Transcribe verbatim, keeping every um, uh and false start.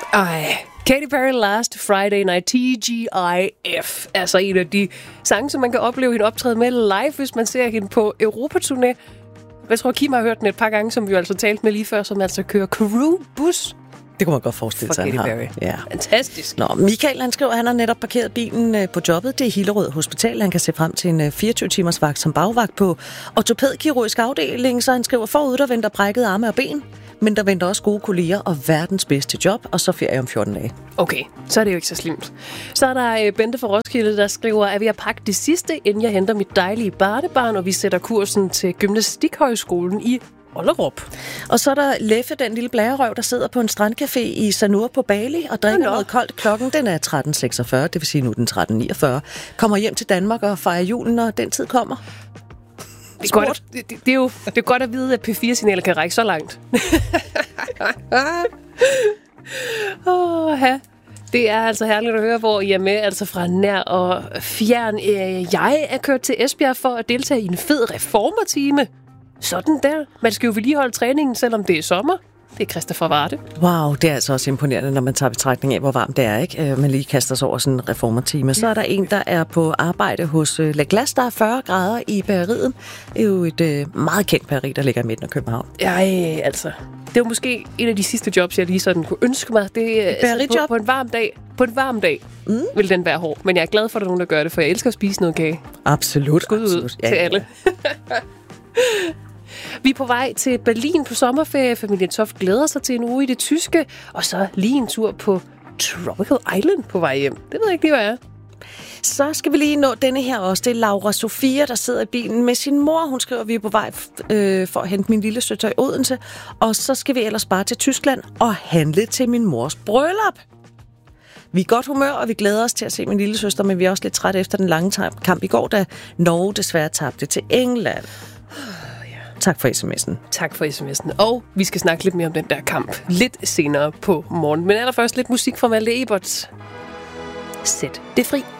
Ej, Katy Perry Last Friday Night, T G I F. Altså en af de sange, som man kan opleve hende optræde med live, hvis man ser hende på Europaturné. Jeg tror, Kim har hørt den et par gange, som vi jo altså talte med lige før, som altså kører crew-bus. Det kunne man godt forestille sig, Katy han har. Perry. Ja. Fantastisk. Nå, Michael, han skriver, at han har netop parkeret bilen på jobbet. Det er Hillerød Hospital. Han kan se frem til en fireogtyve timers vagt som bagvagt på ortopædkirurgisk afdeling, så han skriver, forud der venter brækket arme og ben, men der venter også gode kolleger og verdens bedste job, og så ferie om fjorten dage. Okay, så er det jo ikke så slemt. Så er der Bente fra Roskilde, der skriver, at vi har pakket det sidste, inden jeg henter mit dejlige barnebarn, og vi sætter kursen til Gymnastikhøjskolen i Ollerup. Og så er der Leffe, den lille blærerøv, der sidder på en strandcafé i Sanur på Bali og drikker Nå. noget koldt. Klokken den er tretten seksogfyrre, det vil sige nu den tretten niogfyrre. Kommer hjem til Danmark og fejrer julen, når den tid kommer. Det er, godt, det, det, det er jo det er godt at vide, at P fire-signalet kan række så langt. oh, ja. Det er altså herligt at høre, hvor I er med, altså fra nær og fjern. Jeg er kørt til Esbjerg for at deltage i en fed reformertime. Sådan der. Man skal jo vedligeholde træningen, selvom det er sommer. Det er Christa fra Varde. Wow, det er altså også imponerende, når man tager betragtning af, hvor varmt det er, ikke? Man lige kaster sig over sådan en reformertime. Så er der en, der er på arbejde hos La Glace, der er fyrre grader i bageriet. Det er jo et øh, meget kendt bageri, der ligger i midten af København. Ej, altså. Det var måske en af de sidste jobs, jeg lige sådan kunne ønske mig. Det er altså, på, på en varm dag. På en varm dag mm. vil den være hård. Men jeg er glad for, at der er nogen, der gør det, for jeg elsker at spise noget kage. Absolut. Skud ud absolut. Ja, til ja. alle. Vi er på vej til Berlin på sommerferie. Familien Toft glæder sig til en uge i det tyske. Og så lige en tur på Tropical Island på vej hjem. Det ved jeg ikke lige, hvad er. Så skal vi lige nå denne her også. Det er Laura Sofia, der sidder i bilen med sin mor. Hun skriver, at vi er på vej øh, for at hente min lille søster i Odense. Og så skal vi ellers bare til Tyskland og handle til min mors bryllup. Vi er i godt humør, og vi glæder os til at se min lille søster, men vi er også lidt trætte efter den lange kamp i går, da Norge desværre tabte til England. Tak for sms'en. Tak for sms'en. Og vi skal snakke lidt mere om den der kamp lidt senere på morgen. Men allerførst lidt musik fra Malte Ebert. Sæt det fri.